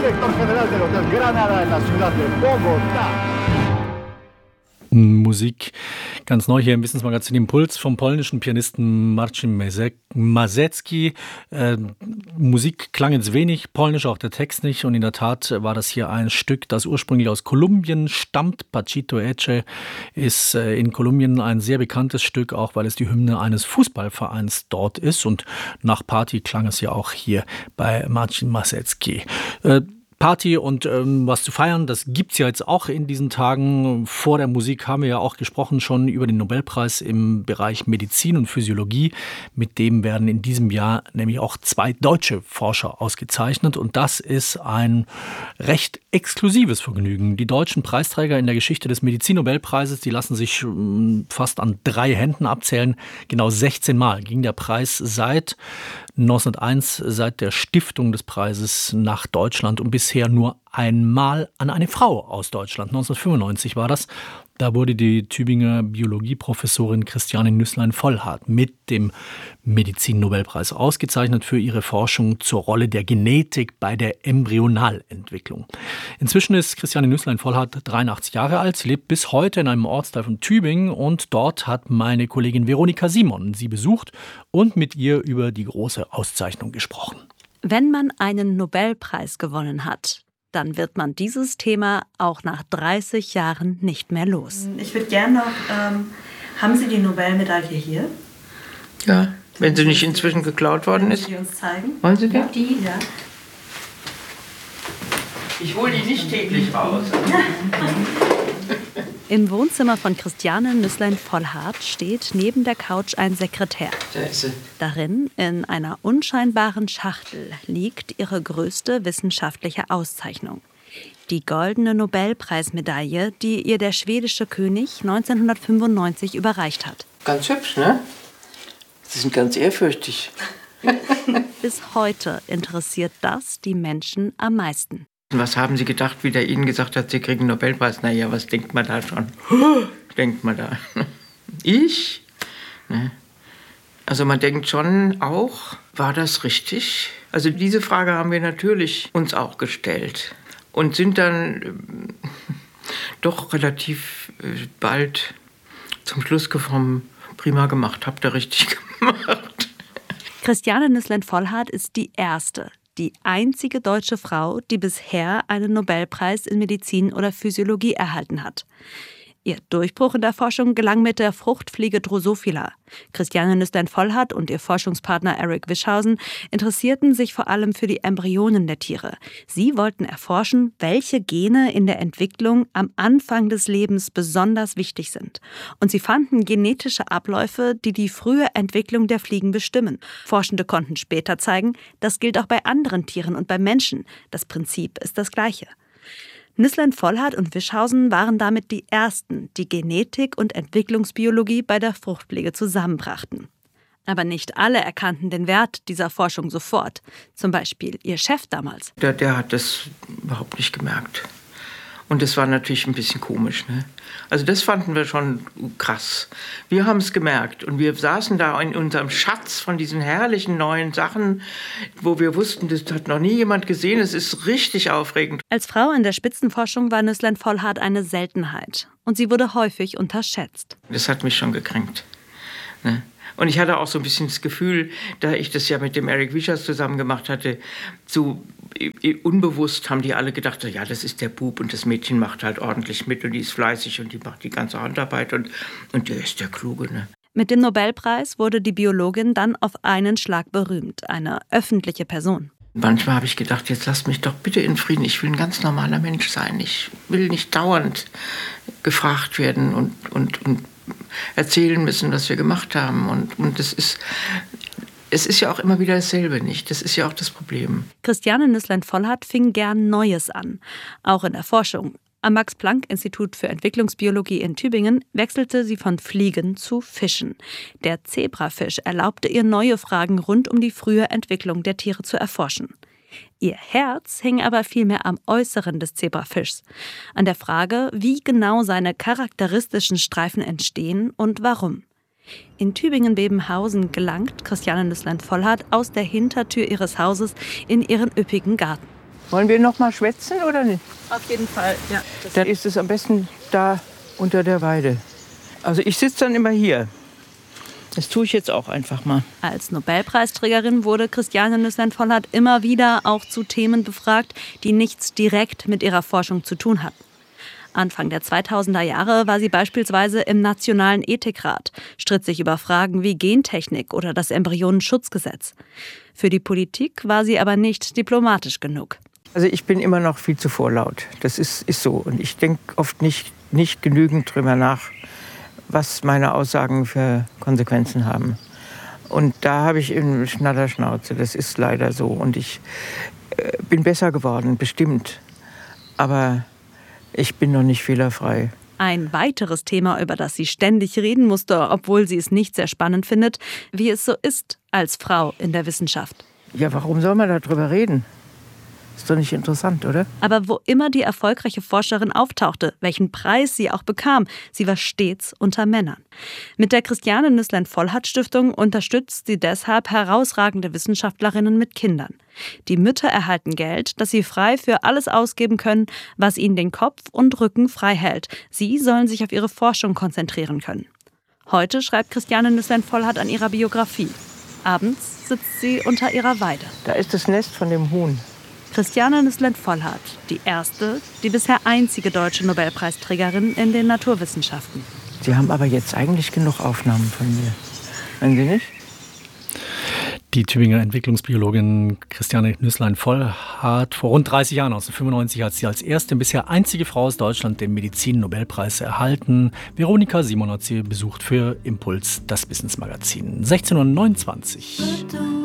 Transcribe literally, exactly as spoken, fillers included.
director general del Hotel Granada en la ciudad de Bogotá. Musik ganz neu hier im Wissensmagazin Impuls vom polnischen Pianisten Marcin Mazecki. Äh, Musik klang jetzt wenig, polnisch auch der Text nicht. Und in der Tat war das hier ein Stück, das ursprünglich aus Kolumbien stammt. Pachito Eche ist äh, in Kolumbien ein sehr bekanntes Stück, auch weil es die Hymne eines Fußballvereins dort ist. Und nach Party klang es ja auch hier bei Marcin Mazecki. Äh, Party und ähm, was zu feiern, das gibt's ja jetzt auch in diesen Tagen. Vor der Musik haben wir ja auch gesprochen schon über den Nobelpreis im Bereich Medizin und Physiologie. Mit dem werden in diesem Jahr nämlich auch zwei deutsche Forscher ausgezeichnet. Und das ist ein recht exklusives Vergnügen. Die deutschen Preisträger in der Geschichte des Medizin-Nobelpreises, die lassen sich ähm, fast an drei Händen abzählen. Genau sechzehn Mal ging der Preis seit neunzehnhunderteins, seit der Stiftung des Preises nach Deutschland und bisher nur einmal an eine Frau aus Deutschland. neunzehnhundertfünfundneunzig war das. Da wurde die Tübinger Biologieprofessorin Christiane Nüsslein-Vollhardt mit dem Medizin-Nobelpreis ausgezeichnet für ihre Forschung zur Rolle der Genetik bei der Embryonalentwicklung. Inzwischen ist Christiane Nüsslein-Vollhardt dreiundachtzig Jahre alt. Sie lebt bis heute in einem Ortsteil von Tübingen und dort hat meine Kollegin Veronika Simon sie besucht und mit ihr über die große Auszeichnung gesprochen. Wenn man einen Nobelpreis gewonnen hat, dann wird man dieses Thema auch nach dreißig Jahren nicht mehr los. Ich würde gerne noch, ähm, haben Sie die Nobelmedaille hier? Ja, wenn sie nicht inzwischen geklaut worden ist. Können Sie uns zeigen? Wollen Sie die? Ja, die, ja. Ich hole die nicht täglich raus. Im Wohnzimmer von Christiane Nüsslein-Vollhardt steht neben der Couch ein Sekretär. Da ist sie. Darin, in einer unscheinbaren Schachtel, liegt ihre größte wissenschaftliche Auszeichnung. Die goldene Nobelpreismedaille, die ihr der schwedische König neunzehnhundertfünfundneunzig überreicht hat. Ganz hübsch, ne? Sie sind ganz ehrfürchtig. Bis heute interessiert das die Menschen am meisten. Was haben Sie gedacht, wie der Ihnen gesagt hat, Sie kriegen einen Nobelpreis? Na ja, was denkt man da schon? Denkt man da? Ich? Ne? Also man denkt schon auch, war das richtig? Also diese Frage haben wir natürlich uns auch gestellt und sind dann äh, doch relativ äh, bald zum Schluss gekommen, prima gemacht, habt ihr richtig gemacht. Christiane Nüsslein-Vollhardt ist die erste, die einzige deutsche Frau, die bisher einen Nobelpreis in Medizin oder Physiologie erhalten hat. Ihr Durchbruch in der Forschung gelang mit der Fruchtfliege Drosophila. Christiane Nüsslein-Vollhardt und ihr Forschungspartner Eric Wischhausen interessierten sich vor allem für die Embryonen der Tiere. Sie wollten erforschen, welche Gene in der Entwicklung am Anfang des Lebens besonders wichtig sind. Und sie fanden genetische Abläufe, die die frühe Entwicklung der Fliegen bestimmen. Forschende konnten später zeigen, das gilt auch bei anderen Tieren und bei Menschen. Das Prinzip ist das gleiche. Nüsslein-Vollhardt und Wischhausen waren damit die ersten, die Genetik und Entwicklungsbiologie bei der Fruchtpflege zusammenbrachten. Aber nicht alle erkannten den Wert dieser Forschung sofort. Zum Beispiel ihr Chef damals. Der, der hat das überhaupt nicht gemerkt. Und das war natürlich ein bisschen komisch, ne? Also das fanden wir schon krass. Wir haben es gemerkt und wir saßen da in unserem Schatz von diesen herrlichen neuen Sachen, wo wir wussten, das hat noch nie jemand gesehen. Es ist richtig aufregend. Als Frau in der Spitzenforschung war Nüsslein-Vollhardt eine Seltenheit und sie wurde häufig unterschätzt. Das hat mich schon gekränkt, ne? Und ich hatte auch so ein bisschen das Gefühl, da ich das ja mit dem Eric Wischers zusammen gemacht hatte, so unbewusst haben die alle gedacht, ja, das ist der Bub und das Mädchen macht halt ordentlich mit und die ist fleißig und die macht die ganze Handarbeit und, und der ist der Kluge, ne? Mit dem Nobelpreis wurde die Biologin dann auf einen Schlag berühmt, eine öffentliche Person. Manchmal habe ich gedacht, jetzt lasst mich doch bitte in Frieden, ich will ein ganz normaler Mensch sein. Ich will nicht dauernd gefragt werden und, und, und erzählen müssen, was wir gemacht haben. Und, und das ist, es ist ja auch immer wieder dasselbe, nicht? Das ist ja auch das Problem. Christiane Nüsslein-Vollhardt fing gern Neues an, auch in der Forschung. Am Max-Planck-Institut für Entwicklungsbiologie in Tübingen wechselte sie von Fliegen zu Fischen. Der Zebrafisch erlaubte ihr, neue Fragen rund um die frühe Entwicklung der Tiere zu erforschen. Ihr Herz hing aber vielmehr am Äußeren des Zebrafischs, an der Frage, wie genau seine charakteristischen Streifen entstehen und warum. In Tübingen-Bebenhausen gelangt Christiane Nüsslein-Vollhardt aus der Hintertür ihres Hauses in ihren üppigen Garten. Wollen wir noch mal schwätzen oder nicht? Auf jeden Fall, ja. Dann ist es am besten da unter der Weide. Also ich sitze dann immer hier. Das tue ich jetzt auch einfach mal. Als Nobelpreisträgerin wurde Christiane Nüsslein-Vollhardt immer wieder auch zu Themen befragt, die nichts direkt mit ihrer Forschung zu tun hatten. Anfang der zweitausender Jahre war sie beispielsweise im Nationalen Ethikrat, stritt sich über Fragen wie Gentechnik oder das Embryonenschutzgesetz. Für die Politik war sie aber nicht diplomatisch genug. Also ich bin immer noch viel zu vorlaut. Das ist, ist so. Und ich denke oft nicht, nicht genügend drüber nach, was meine Aussagen für Konsequenzen haben. Und da habe ich eine Schnatterschnauze. Das ist leider so. Und ich äh, bin besser geworden, bestimmt. Aber ich bin noch nicht fehlerfrei. Ein weiteres Thema, über das sie ständig reden musste, obwohl sie es nicht sehr spannend findet, wie es so ist als Frau in der Wissenschaft. Ja, warum soll man darüber reden? Ist doch nicht interessant, oder? Aber wo immer die erfolgreiche Forscherin auftauchte, welchen Preis sie auch bekam, sie war stets unter Männern. Mit der Christiane Nüsslein-Vollhardt-Stiftung unterstützt sie deshalb herausragende Wissenschaftlerinnen mit Kindern. Die Mütter erhalten Geld, das sie frei für alles ausgeben können, was ihnen den Kopf und Rücken frei hält. Sie sollen sich auf ihre Forschung konzentrieren können. Heute schreibt Christiane Nüsslein-Vollhardt an ihrer Biografie. Abends sitzt sie unter ihrer Weide. Da ist das Nest von dem Huhn. Christiane Nüsslein-Vollhardt, die erste, die bisher einzige deutsche Nobelpreisträgerin in den Naturwissenschaften. Sie haben aber jetzt eigentlich genug Aufnahmen von mir. Meinen Sie nicht? Die Tübinger Entwicklungsbiologin Christiane Nüsslein-Vollhardt, vor rund dreißig Jahren, neunzehnhundertfünfundneunzig, hat sie als erste und bisher einzige Frau aus Deutschland den Medizin-Nobelpreis erhalten. Veronika Simon hat sie besucht für Impuls, das Wissensmagazin. sechzehn Uhr neunundzwanzig.